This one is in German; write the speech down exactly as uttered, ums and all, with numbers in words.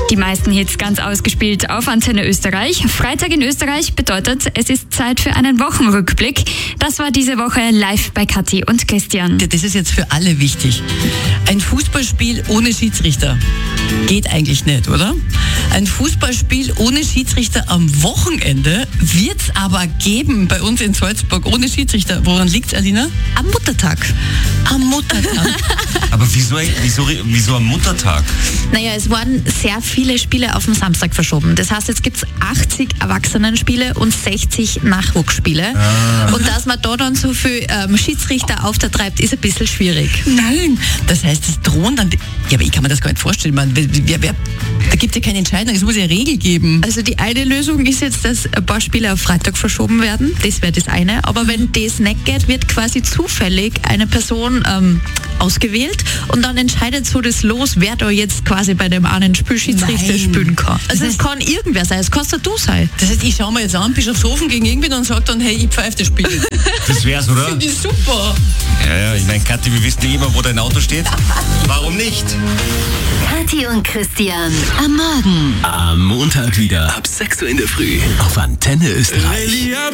Die meisten Hits ganz ausgespielt auf Antenne Österreich. Freitag in Österreich bedeutet, es ist Zeit für einen Wochenrückblick. Das war diese Woche live bei Kathi und Christian. Das ist jetzt für alle wichtig. Ein Fußballspiel ohne Schiedsrichter geht eigentlich nicht, oder? Ein Fußballspiel ohne Schiedsrichter am Wochenende wird's aber geben bei uns in Salzburg ohne Schiedsrichter. Woran liegt's, Alina? Am Muttertag. Am Muttertag. Aber wieso, wieso, wieso am Muttertag? Naja, es wurden sehr viele Spiele auf den Samstag verschoben. Das heißt, jetzt gibt es achtzig Erwachsenenspiele und sechzig Nachwuchsspiele. Ah. Und dass man da dann so viel ähm, Schiedsrichter auftreibt, ist ein bisschen schwierig. Nein, das heißt, es drohen dann... Ja, aber ich kann mir das gar nicht vorstellen. Man, wer, wer, da gibt es ja keine Entscheidung, es muss ja Regel geben. Also die eine Lösung ist jetzt, dass ein paar Spiele auf Freitag verschoben werden. Das wäre das eine. Aber wenn das nicht geht, wird quasi zufällig eine Person ähm, ausgewählt und dann entscheidet so das Los, wer da jetzt quasi bei dem einen Spiel Schiedsrichter Nein. spielen kann. Also Das es heißt- kann irgendwer sein, es kann auch du sein. Das heißt, ich schaue mir jetzt an, Bischofshofen gegen irgendwen und sage dann, hey, ich pfeife das Spiel. Das wär's, oder? Finde ich super. Ja, ja, ich meine, Kathi, wir wissen eh immer, wo dein Auto steht. Warum nicht? Kathi und Christian am Morgen. Am Montag wieder ab sechs Uhr in der Früh auf Antenne Österreich.